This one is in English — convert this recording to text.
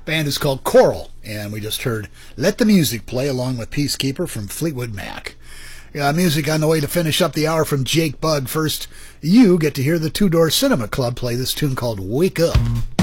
Band is called Coral, and we just heard Let the Music Play along with Peacekeeper from Fleetwood Mac. Music on the way to finish up the hour from Jake Bugg. First, you get to hear the Two Door Cinema Club play this tune called Wake Up.